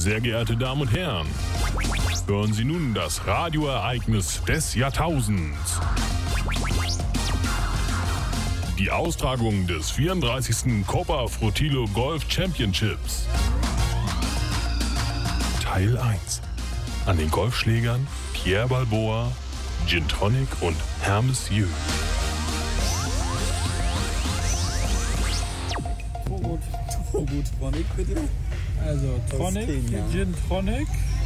Sehr geehrte Damen und Herren, hören Sie nun das Radioereignis des Jahrtausends. Die Austragung des 34. Copa Frutillo Golf Championships. Teil 1. An den Golfschlägern Pierre Balboa, Gin Tonic und Hermes Jö. Gut, Tronic bitte. Also Tonic, Gin Tonic.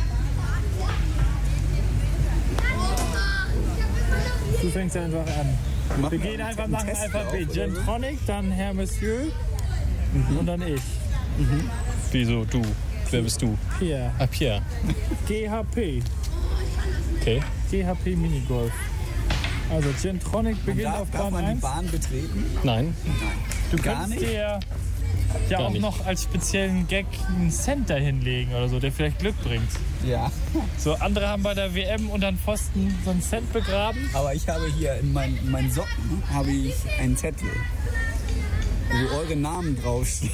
Du fängst einfach an. Wir gehen einfach nach dem Alphabet. Gin Tonic, dann Herr Monsieur und dann ich. Wieso du? Wer bist du? Pierre. Ah, Pierre. GHP. Okay. GHP Minigolf. Also Gin Tonic beginnt auf Darf Bahn man die 1. Bahn betreten? Nein. Du Gar kannst nicht? dir ja Gar auch nicht. noch als speziellen Gag einen Cent dahinlegen oder so, der vielleicht Glück bringt. Ja. So, andere haben bei der WM unter den Pfosten so einen Cent begraben. Aber ich habe hier in meinen Socken habe ich einen Zettel, wo eure Namen draufstehen.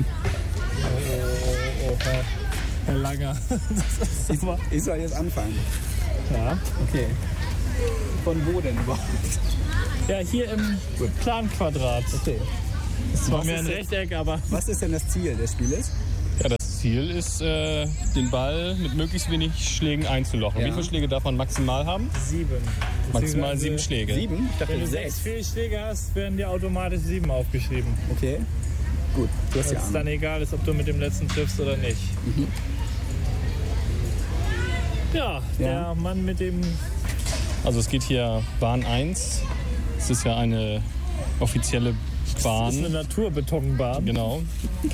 Oh, Herr Langer. Das ist aber, Ich soll jetzt anfangen. ja. Okay. Von wo denn überhaupt? Ja, hier im Planquadrat. Okay. Das war Was mir ist ein denn- Rechteck, aber Was ist denn das Ziel des Spieles? Ja, das Ziel ist, den Ball mit möglichst wenig Schlägen einzulochen. Ja. Wie viele Schläge darf man maximal haben? 7. Maximal Beziehungsweise, 7 Schläge. 7? Ich dachte Wenn du 6 6. Fehlschläge hast, werden dir automatisch 7 aufgeschrieben. Okay. Gut, du hast Dass ja es dann Ahnung. egal ist, ob du mit dem letzten triffst oder nicht. Ja, der Mann mit dem... Also es geht hier Bahn 1. Es ist ja eine offizielle Das ist eine Bahn. Naturbetonbahn. Genau.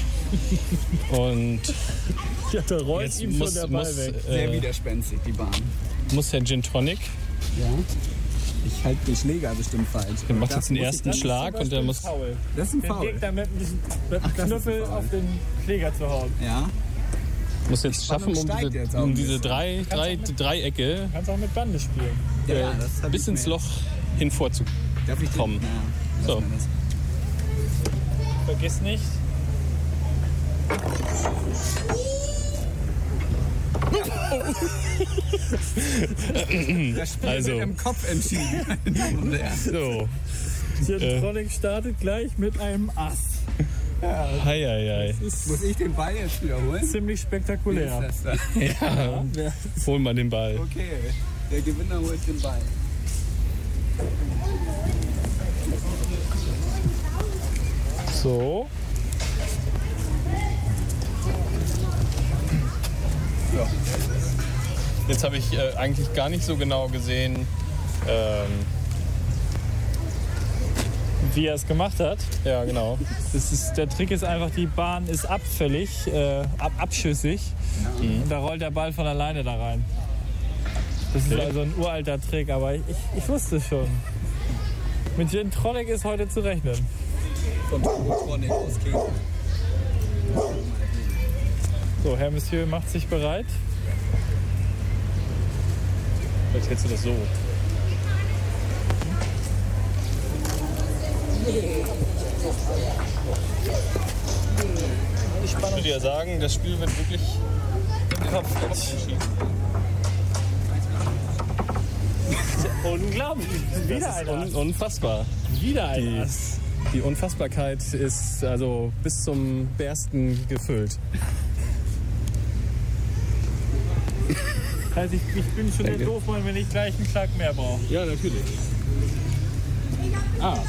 Und Ja, da rollt jetzt ihm schon der Ball weg. Sehr widerspenstig, die Bahn. muss Herr Gin Tonic, Ja. Ich halte den Schläger bestimmt falsch. der macht jetzt den Muss ich ersten dann- Schlag und der muss, Foul. Das ist ein Den Foul. Gegner mit einem das ist Knüppel ein Foul. auf den Schläger zu hauen. Ja. muss jetzt schaffen, um steigt jetzt auch um ein diese bisschen. Dreiecke Du kannst auch mit Bande spielen. Ja, das hab bis ich ins mir- Loch hinvorzukommen. Darf ich den? kommen. Ja, So. lassen wir das. Vergiss nicht, Das Spiel Also. wird im Kopf entschieden. meine Damen und Herren. So, Gin Tonic startet gleich mit einem Ass. hei. Muss ich den Ball jetzt wiederholen? Ziemlich Wie spektakulär. ist das da? Ja, hol mal den Ball. Okay, der Gewinner holt den Ball. So. Jetzt habe ich eigentlich gar nicht so genau gesehen, Wie er es gemacht hat. ja genau. Der Trick ist einfach, die Bahn ist abfällig, abschüssig. Und da rollt der Ball von alleine da rein. Das ist Okay. also ein uralter Trick, aber ich wusste es schon. Mit Gin Tonic ist heute zu rechnen. Von Togotronic aus Kenia. So, Herr Monsieur macht sich bereit. Vielleicht hältst du das so. Ich würde ja sagen, das Spiel wird wirklich im Kopf entschieden. Unglaublich. Wieder ein Ass. Unfassbar. Wieder ein Ass. Die Unfassbarkeit ist also bis zum Bersten gefüllt. Das heißt, ich bin schon der Danke. Doofmann, wenn ich gleich einen Schlag mehr brauche. Ja, natürlich. Ah.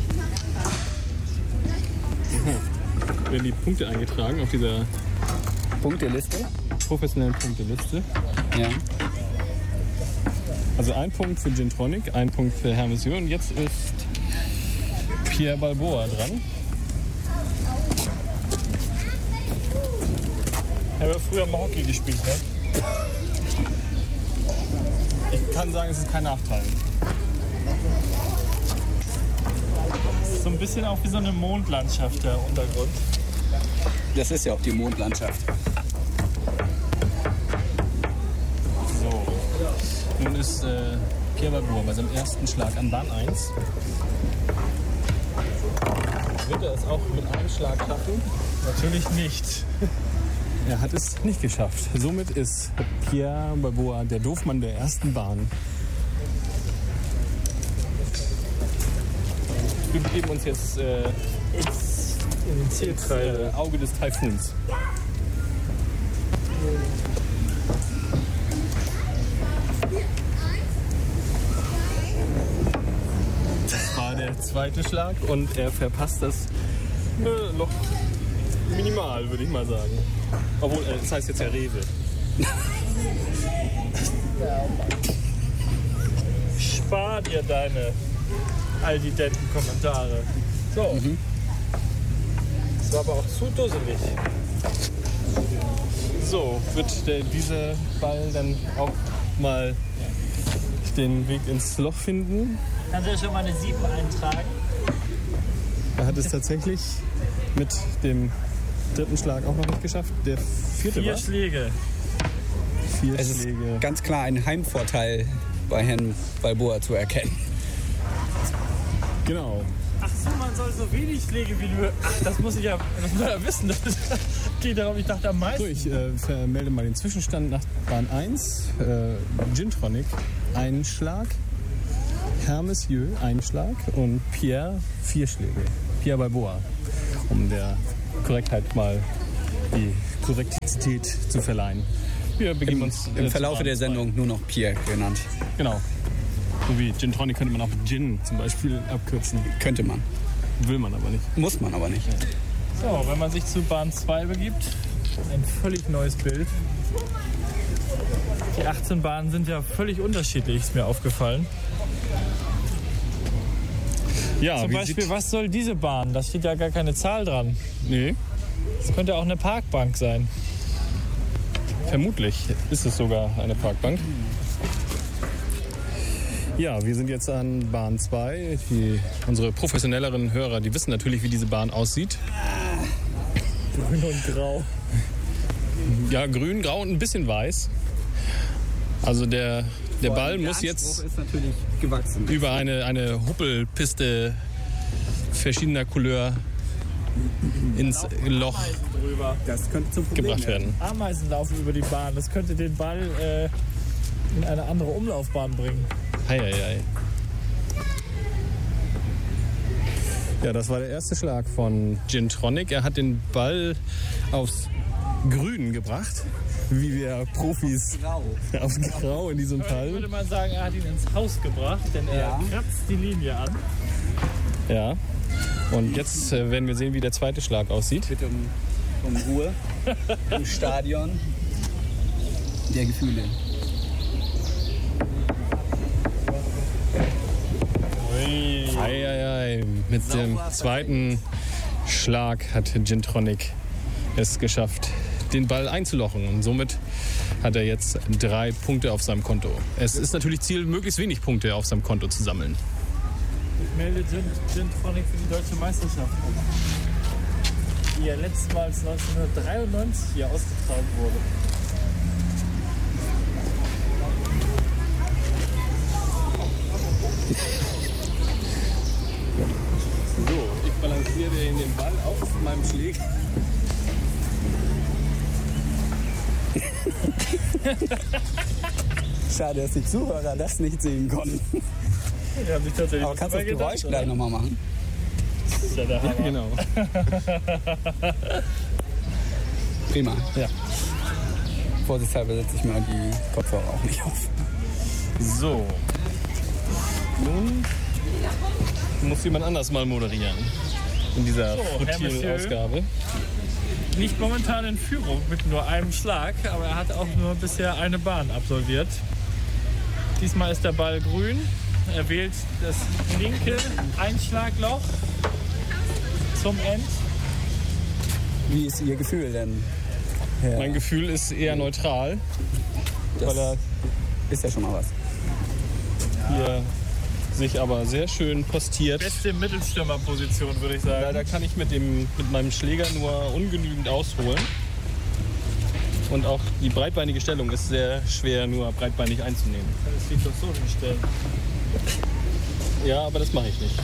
Werden die Punkte eingetragen auf dieser Punkteliste? professionellen Punkteliste. Ja. Also ein Punkt für Gin Tonic, ein Punkt für Herr Monsieur und jetzt ist Pierre Balboa dran. Ich habe früher mal Hockey gespielt, ne? Ich kann sagen, es ist kein Nachteil. Das ist so ein bisschen auch wie so eine Mondlandschaft, der Untergrund. Das ist ja auch die Mondlandschaft. So. Nun ist Pierre Balboa bei seinem ersten Schlag an Bahn 1. Wird er es auch mit einem Schlag schaffen? Natürlich nicht. Er hat es nicht geschafft. Somit ist Pierre Balboa der Doofmann der ersten Bahn. Wir begeben uns jetzt In den Zielkreis. Auge des Taifuns. Das war der zweite Schlag und er verpasst das noch minimal, würde ich mal sagen. Obwohl, das heißt jetzt ja Rewe. Spar dir deine allidenten Kommentare. So. Das war aber auch zu dusselig. So, wird dieser Ball dann auch mal den Weg ins Loch finden? Kannst du ja schon mal eine 7 eintragen? Er hat es tatsächlich mit dem dritten Schlag auch noch nicht geschafft. Der vierte 4 war? Schläge. 4 Es ist Schläge. ganz klar ein Heimvorteil bei Herrn Balboa zu erkennen. Genau. Ach so, man soll so wenig Schläge wie du. Ach, das muss ja wissen. Das geht darum, ich dachte am meisten. So, ich vermelde mal den Zwischenstand nach Bahn 1. Gin Tonic, 1 Schlag. Hermes Jö, 1 Schlag. Und Pierre, 4 Schläge. Pierre Balboa. Um der Korrektheit mal die Korrektizität zu verleihen. Wir begeben uns Im zu Verlaufe Bahn der 2. Sendung nur noch Pierre genannt. Genau. So wie Gin Tonic könnte man auch Gin zum Beispiel abkürzen. Könnte man. Will man aber nicht. Muss man aber nicht. So, wenn man sich zu Bahn 2 begibt, ein völlig neues Bild. Die 18 Bahnen sind ja völlig unterschiedlich, ist mir aufgefallen. Ja, Zum Beispiel, was soll diese Bahn? Da steht ja gar keine Zahl dran. Nee, Das könnte auch eine Parkbank sein. vermutlich ist es sogar eine Parkbank. Ja, wir sind jetzt an Bahn 2. Unsere professionelleren Hörer, die wissen natürlich, wie diese Bahn aussieht. Grün und grau. Ja, grün, grau und ein bisschen weiß. Also der Ball muss jetzt ist natürlich gewachsen. über eine Huppelpiste verschiedener Couleur ins Loch Ameisen drüber. Das könnte zum Problem gebracht werden. Ameisen laufen über die Bahn. Das könnte den Ball in eine andere Umlaufbahn bringen. Heieiei. Ja, das war der erste Schlag von Gin Tonic. Er hat den Ball aufs Grün gebracht, wie wir Profis Grau. aufs Grau in diesem Ich Fall. würde mal sagen, er hat ihn ins Haus gebracht, denn er Ja. kratzt die Linie an. Ja. Und jetzt werden wir sehen, wie der zweite Schlag aussieht. Bitte um Ruhe im Stadion der Gefühle. Eieiei. Mit dem zweiten Schlag hat Gin Tonic es geschafft, den Ball einzulochen. Und somit hat er jetzt 3 Punkte auf seinem Konto. Es ist natürlich Ziel, möglichst wenig Punkte auf seinem Konto zu sammeln. Meldet Gin Tonic für die deutsche Meisterschaft an, die ja letztmals 1993 hier ausgetragen wurde. So, ich balanciere den Ball auf meinem Schläger. Schade, dass die Zuhörer das nicht sehen konnten. Die haben sich tatsächlich Aber was kannst du das dabei Geräusch gedacht, gleich oder? nochmal machen? Das ist ja der Hammer. Genau. Prima. Ja. Vorsichtshalber setze ich mir die Kopfhörer auch nicht auf. So. Nun muss jemand anders mal moderieren. In dieser So, Herr Monsieur. Ausgabe. Nicht momentan in Führung mit nur einem Schlag, aber er hat auch nur bisher eine Bahn absolviert. Diesmal ist der Ball grün. Er wählt das linke Einschlagloch zum End. Wie ist Ihr Gefühl denn? Ja, Mein Gefühl ist eher neutral, das weil er ist ja schon mal was. hier sich aber sehr schön postiert. Beste Mittelstürmerposition, würde ich sagen. Leider kann ich mit meinem Schläger nur ungenügend ausholen. Und auch die breitbeinige Stellung ist sehr schwer, nur breitbeinig einzunehmen. Das liegt doch so hinstellen. Ja, aber das mache ich nicht.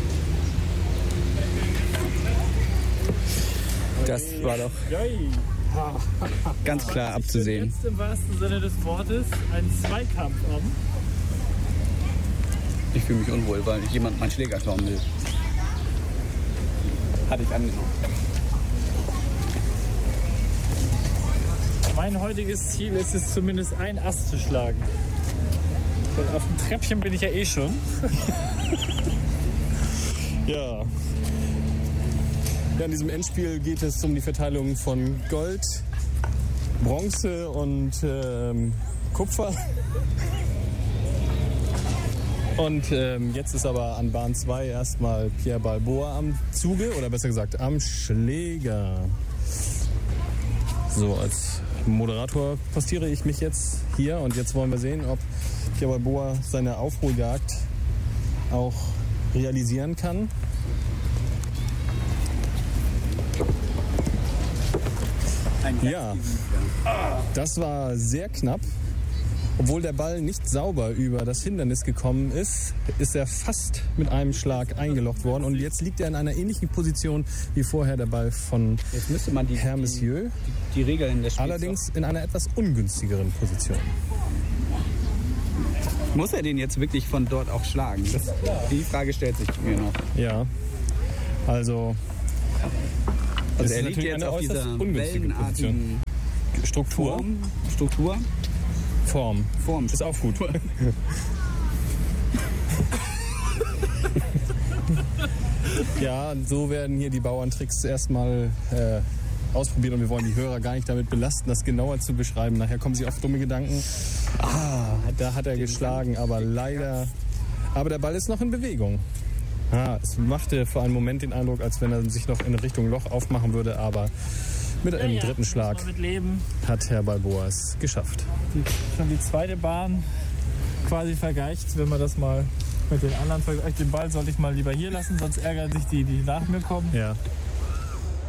Das war doch Joi. Ganz klar abzusehen. Jetzt im wahrsten Sinne des Wortes einen Zweikampf an. Ich fühle mich unwohl, weil jemand meinen Schläger klauen will. Hatte ich angenommen. Mein heutiges Ziel ist es, zumindest ein Ass zu schlagen. Und auf dem Treppchen bin ich ja eh schon. Ja. Ja, in diesem Endspiel geht es um die Verteilung von Gold, Bronze und Kupfer. Und jetzt ist aber an Bahn 2 erstmal Pierre Balboa am Zuge, oder besser gesagt am Schläger. So, als Moderator postiere ich mich jetzt hier und jetzt wollen wir sehen, ob Pierre Balboa seine Aufholjagd auch realisieren kann. Ja, das war sehr knapp. Obwohl der Ball nicht sauber über das Hindernis gekommen ist, ist er fast mit einem Schlag eingelocht worden. Und jetzt liegt er in einer ähnlichen Position wie vorher der Ball von Jetzt müsste man Herr Monsieur. Die Regeln des Spiels. Allerdings in einer etwas ungünstigeren Position. Muss er den jetzt wirklich von dort auch schlagen? Die Frage stellt sich mir noch. Ja, also Also ist er liegt natürlich jetzt eine auf äußerst dieser ungünstige wellenartigen Struktur. Form. Ist auch gut. Ja, so werden hier die Bauerntricks erstmal ausprobiert und wir wollen die Hörer gar nicht damit belasten, das genauer zu beschreiben. Nachher kommen sie auf dumme Gedanken. Da hat er geschlagen, aber leider. Aber der Ball ist noch in Bewegung. Es machte für einen Moment den Eindruck, als wenn er sich noch in Richtung Loch aufmachen würde, aber mit einem dritten Schlag muss man mit leben. hat Herr Balboa es geschafft. Schon die zweite Bahn quasi vergleicht, wenn man das mal mit den anderen vergleicht. Den Ball sollte ich mal lieber hier lassen, sonst ärgern sich die nach mir kommen. Ja.